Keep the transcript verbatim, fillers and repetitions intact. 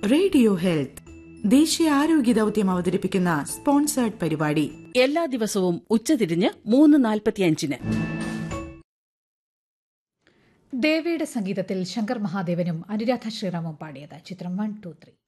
Radio health ദേശീയ ആരോഗ്യ ദൗത്യം അവതരിപ്പിക്കുന്ന സ്പോൺസേർഡ് പരിപാടി എല്ലാ ദിവസവും ഉച്ചതിരിഞ്ഞ് മൂന്ന് നാൽപ്പത്തിയഞ്ചിന്. ദേവയുടെ സംഗീതത്തിൽ ശങ്കർ മഹാദേവനും അനുരാധ ശ്രീറാമും പാടിയത്. ചിത്രം വൺ ടു ത്രീ.